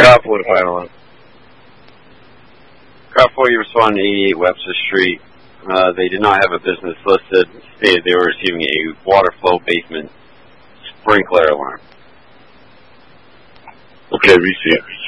Cop 4 to fire alarm. Cop 4, you respond to 88 Webster Street. They did not have a business listed. Stated they were receiving a water flow basement sprinkler alarm. Okay, receive.